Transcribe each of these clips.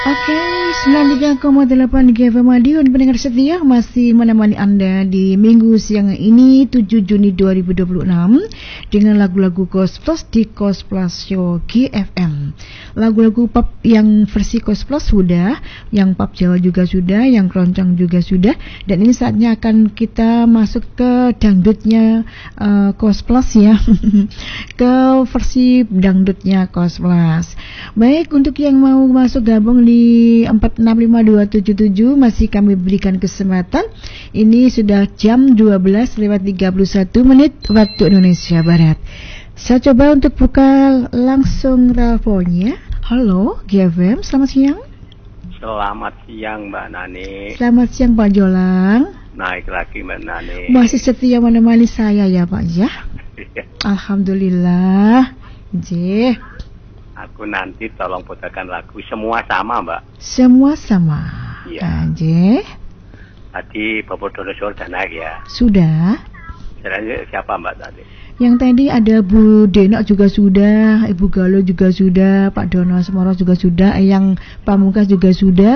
Oke, 93,8 GFM Madiun, pendengar setia masih menemani Anda di minggu siang ini 7 Juni 2026 dengan lagu-lagu Kos Plus di Kos Plus Show GFM. Lagu-lagu pop yang versi Kos Plus sudah, yang pop Jawa juga sudah, yang keroncong juga sudah, dan ini saatnya akan kita masuk ke dangdutnya Kos Plus ya. Ke versi dangdutnya Kos Plus. Baik, untuk yang mau masuk gabung di 465277 masih kami berikan kesempatan. Ini sudah jam 12:31 waktu Indonesia Barat. Saya coba untuk buka langsung teleponnya. Halo GFM, selamat siang. Selamat siang Mbak Nani. Selamat siang Pak Jolang. Naik lagi Mbak Nani. Masih setia menemani saya ya Pak ya. Alhamdulillah. J. Aku nanti tolong putarkan lagu Semua Sama Mbak. Semua sama. Iya. J. Tadi Bapak Dono sudah naik ya. Sudah. Selanjutnya siapa Mbak tadi? Yang tadi ada Bu Denok juga sudah, Ibu Galo juga sudah, Pak Dono Semoro juga sudah, Yang Pamungkas juga sudah.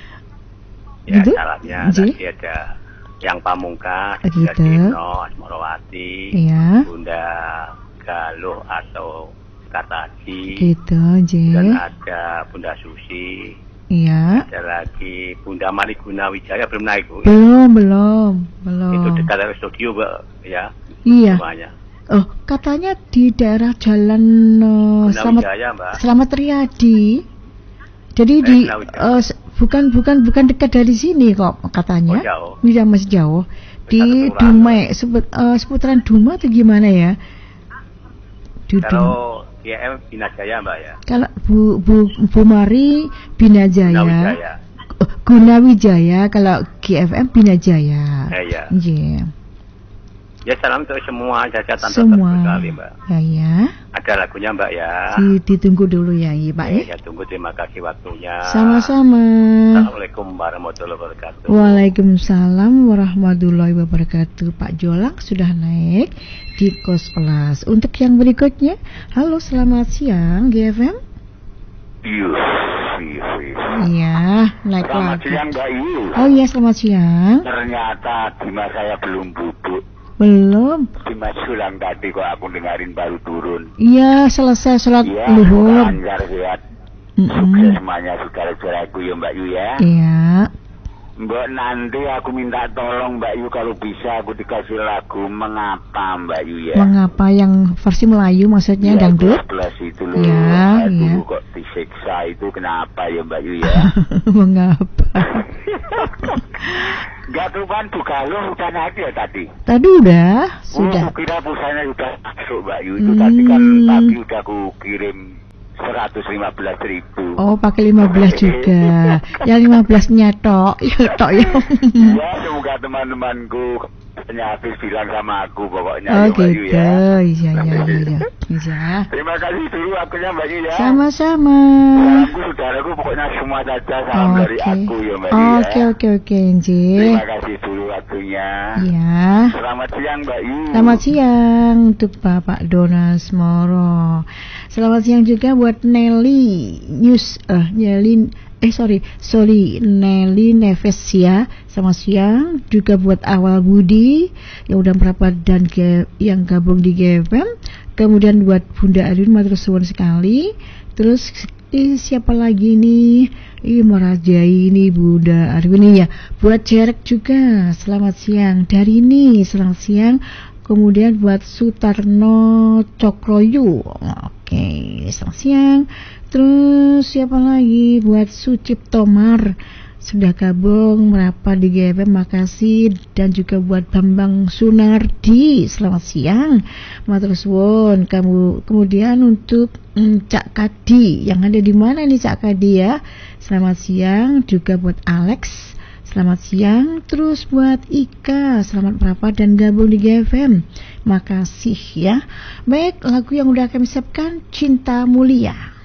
Ya Gitu? salahnya J. tadi ada Yang Pamungkas, Gitu. Dino, Asmorowati, Iya. Bunda Galuh atau Kataji, Gitu, J. dan ada Bunda Susi, Iya. ada lagi Bunda Mariguna Wijaya belum naik Bu. Belum. Itu dekat dari studio Mbak ya. Iya. Semuanya. Oh, katanya di daerah Jalan Selamat Wijaya, Mbak. Selamat Riyadi. Jadi di bukan dekat dari sini kok katanya. Oh, jauh. Iya, masih jauh. Di Dekat Dumai, seputaran Duma atau gimana ya? Di Kalau GM Binajaya Mbak ya. Kalau Bu Mari Binajaya. Gunawijaya. Gunawijaya, kalau GFM Binajaya. Iya. Iya. Ya salam untuk semua jajatan Semua. sekali Mbak. Ya. Ada lagunya Mbak ya. Ditunggu dulu ya, iya Pak ya. Ya tunggu, terima kasih waktunya. Sama-sama. Assalamualaikum warahmatullahi wabarakatuh. Waalaikumsalam warahmatullahi wabarakatuh. Pak Jolang sudah naik di Kos Plus. Untuk yang berikutnya, halo selamat siang GFM. Iya, naik Selamat lagi. siang Mbak Yu. Oh iya, selamat siang. Ternyata Dimas saya belum bubuk. Belum. Dimas Sulang tadi kok aku dengerin baru turun. Iya, selesai sholat Ya, luhur. lancar sehat. Sukses semuanya saudara-saudaraku ya Mbak Yu ya. Iya. Mbak nanti aku minta tolong Mbak Yu kalau bisa aku dikasih lagu Mengapa Mbak Yu ya. Mengapa yang versi Melayu maksudnya Ya, dangdut? plus itu loh. Ya, Aduh, ya. kok disiksa itu kenapa ya Mbak Yu ya. Mengapa? Gak tuh kan Bu Galuh udah naik ya tadi. Tadi udah, sudah. Aku kira pulsanya udah masuk Mbak Yu. Itu tadi kan tadi udah aku kirim 115.000. Oh, pakai 15 juga. Yang 15 nyetok, ya tok ya. Ya, semoga teman-temanku habis bilang sama aku pokoknya Oh ya Mbak Yu gitu, ya. iya. Terima kasih dulu akunya Mbak Yu ya. Sama-sama. Salamku saudaraku pokoknya semua saja salam dari aku ya Mbak Yu ya. Oke, Nji. Terima kasih dulu waktunya. Iya. Selamat siang Mbak Yu. Selamat siang untuk Bapak Donas Moro. Selamat siang juga buat Nelly Nelly Nevesia. Selamat siang juga buat Awal Budi yang udah merapat dan yang gabung di GFM. Kemudian buat Bunda Arun matur suwun sekali. Terus siapa lagi nih? Merajai ini Bunda Arun ini ya. Buat Jerek juga selamat siang. Dari ini selamat siang. Kemudian buat Sutarno Cokroyu. Oke, selamat siang. Terus siapa lagi? Buat Sucipto Mar sudah gabung merapat di GFM, makasih. Dan juga buat Bambang Sunardi, selamat siang. Matur suwun. Kemudian untuk Cak Kadi, yang ada di mana nih Cak Kadi ya? Selamat siang. Juga buat Alex, selamat siang. Terus buat Ika, selamat merapat dan gabung di GFM. Makasih ya. Baik, lagu yang udah kami siapkan, Cinta Mulia.